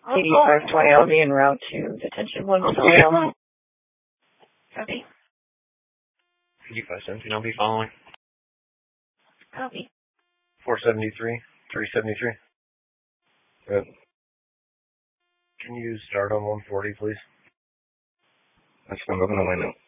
8520, I'll be en route to detention 1 Philadelphia. Copy. 8517, I'll be following. Copy. 473, 373. Good. Can you start on 140, please? That's been open on my note.